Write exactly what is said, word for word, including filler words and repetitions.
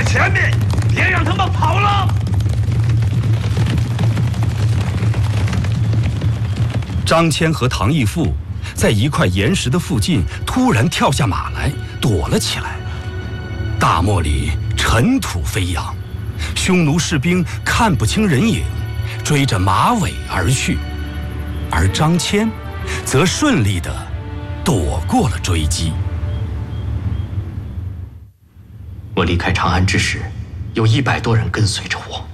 前面，别让他们跑了！ 张骞和唐义父在一块岩石的附近突然跳下马来，躲了起来。大漠里尘土飞扬，匈奴士兵看不清人影，追着马尾而去，而张骞则顺利地躲过了追击。 我离开长安之时，有一百多人跟随着我。